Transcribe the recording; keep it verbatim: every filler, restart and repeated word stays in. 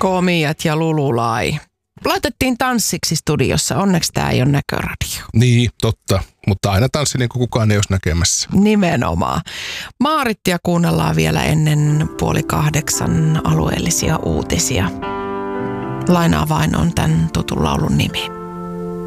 Komiat ja Lululai. Laitettiin tanssiksi studiossa. Onneksi tämä ei ole näköradio. Niin, totta. Mutta aina tanssi niin kuin kukaan ei olisi näkemässä. Nimenomaan. Maarittia kuunnellaan vielä ennen puoli kahdeksan alueellisia uutisia. Lainaa vain on tämän tutun laulun nimi.